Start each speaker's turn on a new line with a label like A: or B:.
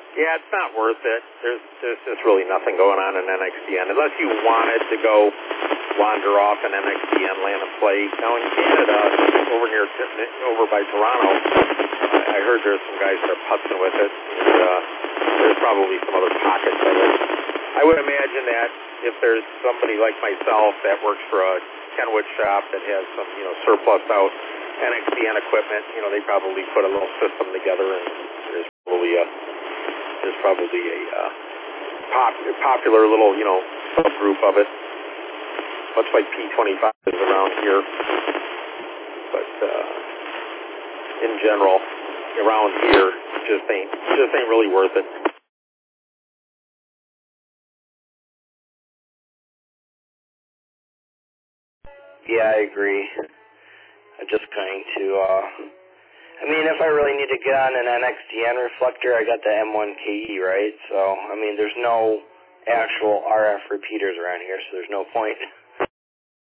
A: Yeah, it's not worth it. There's just really nothing going on in NXDN unless you wanted to go wander off in NXDN land and play. Now in Canada, over by Toronto, I heard there's some guys that are putzing with it. And, there's probably some other pockets of it. I would imagine that if there's somebody like myself that works for a Kenwood shop that has some surplus out NXDN equipment, they probably put a little system together, and there's probably a popular little, subgroup of it, much like P25 is around here. But in general, around here, just ain't really worth it.
B: Yeah, I agree. I'm just going to, if I really need to get on an NXDN reflector, I got the M1KE, right? So, there's no actual RF repeaters around here, so there's no point.